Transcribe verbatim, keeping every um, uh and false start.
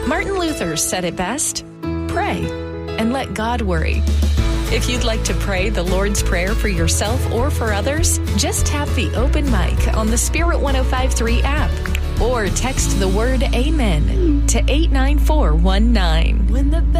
Martin Luther said it best: pray and let God worry. If you'd like to pray the Lord's Prayer for yourself or for others, just tap the open mic on the Spirit one oh five point three app or text the word Amen to eight nine four one nine. When the